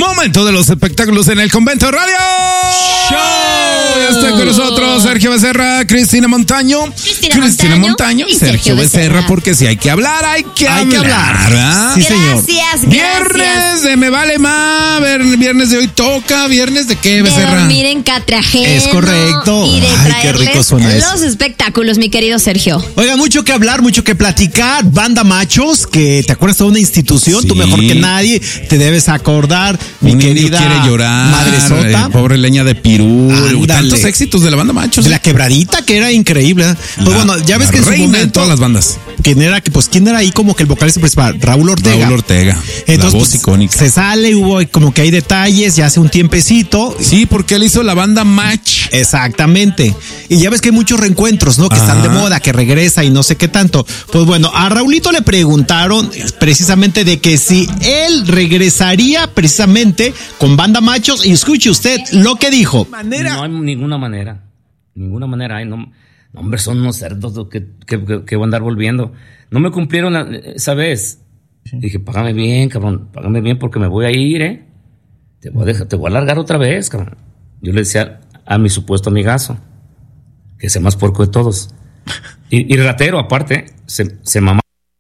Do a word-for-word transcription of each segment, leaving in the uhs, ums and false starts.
Momento de los espectáculos en el Convento Radio Show. Ya está con nosotros Sergio Becerra, Cristina Montaño, Cristina, Cristina Montaño, Montaño y Sergio Becerra, Becerra, porque si hay que hablar, hay que hay hablar. Que hablar ¿verdad? Sí, señor. Gracias, Viernes gracias. de Me Vale Más, viernes de Hoy Toca, viernes de qué, Becerra. De dormir en Catrajeno. Es correcto. Y de Ay, qué rico suena los eso. espectáculos, mi querido Sergio. Oiga, mucho que hablar, mucho que platicar. Banda Machos, que te acuerdas de una institución, sí. Tú mejor que nadie te debes acordar, mi Un querida quiere llorar, Madresota. Eh, pobre leña de Pirú. Ándale. Tantos éxitos de la Banda Machos. De la Quebradita, que era increíble. ¿eh? Pues la, bueno, ya ves que en su momento de todas las bandas. ¿Quién era, que, pues, ¿quién era ahí como que el vocalista principal? Raúl Ortega. Raúl Ortega. Entonces, la voz pues, icónica. Se sale, hubo como que hay detalles, ya hace un tiempecito. Sí, porque él hizo la banda Match. Exactamente. Y ya ves que hay muchos reencuentros, ¿no? Que Ajá. están de moda, que regresa y no sé qué tanto. Pues bueno, a Raulito le preguntaron precisamente de que si él regresaría precisamente con Banda Machos, y escuche usted lo que dijo. ¿Manera? No hay ninguna manera. Ninguna manera hay. No, no hombre, son unos cerdos que, que, que, que voy a andar volviendo. No me cumplieron la, esa vez. Sí. Dije, págame bien, cabrón. Págame bien porque me voy a ir, ¿eh? Te voy a, dejar, te voy a largar otra vez, cabrón. Yo le decía a mi supuesto amigazo, que es el más puerco de todos. Y, y ratero, aparte, se, se mamá.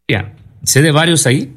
Sé de varios ahí,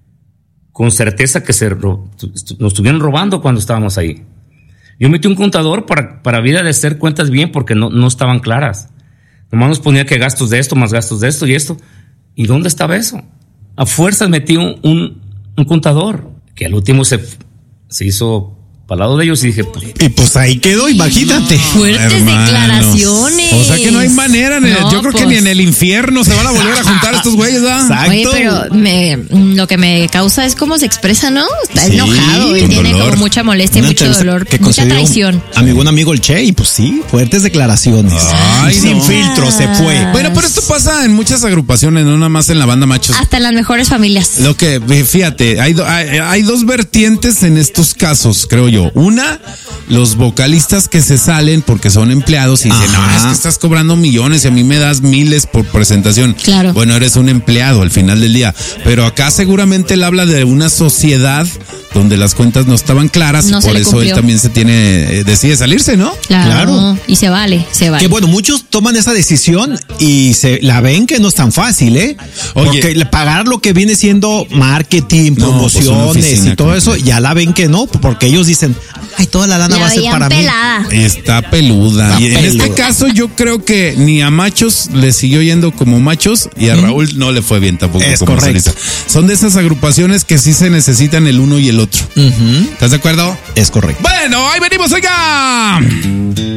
con certeza que se ro- nos estuvieron robando cuando estábamos ahí. Yo metí un contador para, para vida de hacer cuentas bien porque no, no estaban claras. Nomás nos ponía que gastos de esto, más gastos de esto y esto. ¿Y dónde estaba eso? A fuerzas metí un, un, un contador, que al último se, se hizo para lado de ellos y dije, pues, y pues ahí quedó, imagínate. No, fuertes hermanos. Declaraciones. O sea que no hay manera, no, yo creo pues. que ni en el infierno se van a volver a juntar estos güeyes, ¿verdad? Exacto. Oye, pero me, lo que me causa es cómo se expresa, ¿no? Está sí, enojado, él tiene dolor. Como mucha molestia, una mucho dolor, mucha traición. A mi buen amigo el Che, y pues sí, fuertes declaraciones. Ay, sin no. filtro se fue. Bueno, pero esto pasa en muchas agrupaciones, no nada más en la Banda Machos. Hasta en las mejores familias. Lo que, fíjate, hay, hay, hay dos vertientes en estos casos, creo yo. Una, los vocalistas que se salen porque son empleados y dicen, no, es que estás cobrando millones y a mí me das miles por presentación. Claro. Bueno, eres un empleado al final del día. Pero acá seguramente él habla de una sociedad donde las cuentas no estaban claras no y por eso cumplió. Él también se tiene, decide salirse, ¿no? Claro. claro. Y se vale, se vale. Que bueno, muchos toman esa decisión y se la ven que no es tan fácil, ¿eh? Oye, porque pagar lo que viene siendo marketing, promociones no, pues y todo eso, ya la ven que no, porque ellos dicen, ay, toda la lana la va a ser para pelada. mí. Está peluda. Está y peluda. En este caso yo creo que ni a Machos le siguió yendo como Machos y a ¿Mm? Raúl no le fue bien tampoco es como correcto. solista. Son de esas agrupaciones que sí se necesitan el uno y el otro. Uh-huh. ¿Estás de acuerdo? Es correcto. Bueno, ahí venimos, oiga.